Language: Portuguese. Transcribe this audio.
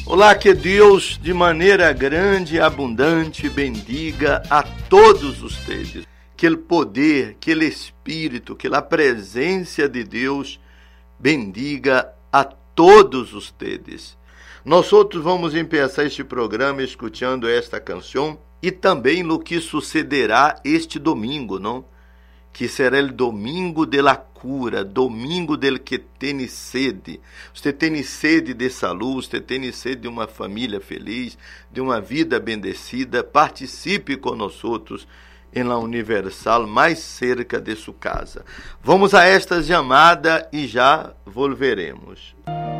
Olá, que Deus de maneira grande e abundante bendiga a todos vocês. Que o poder, que o Espírito, que a presença de Deus bendiga a todos vocês. Nós outros vamos começar este programa escutando esta canção e também no que sucederá este domingo, não? Que será o domingo de la cura, domingo del que tem sede. Você tem sede de saúde, você tem sede de uma família feliz, de uma vida bendecida. Participe com nós outros em la Universal, mais cerca de sua casa. Vamos a esta chamada e já volveremos.